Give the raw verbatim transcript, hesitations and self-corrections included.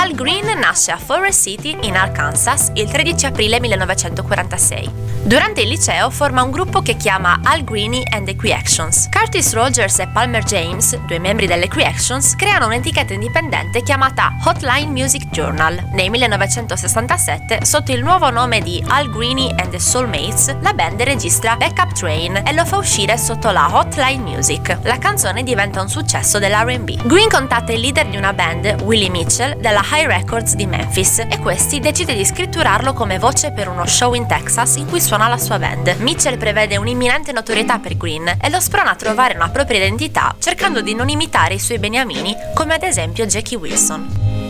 Al Green nasce a Forest City, in Arkansas, il tredici aprile millenovecentoquarantasei. Durante il liceo forma un gruppo che chiama Al Greene and the Creations. Curtis Rogers e Palmer James, due membri delle Creations, creano un'etichetta indipendente chiamata Hotline Music Journal. Nel millenovecentosessantasette, sotto il nuovo nome di Al Greene and the Soulmates, la band registra Backup Train e lo fa uscire sotto la Hotline Music. La canzone diventa un successo dell'R and B. Green contatta il leader di una band, Willie Mitchell, della High Records di Memphis, e questi decide di scritturarlo come voce per uno show in Texas in cui suona la sua band. Mitchell prevede un'imminente notorietà per Green e lo sprona a trovare una propria identità, cercando di non imitare i suoi beniamini, come ad esempio Jackie Wilson.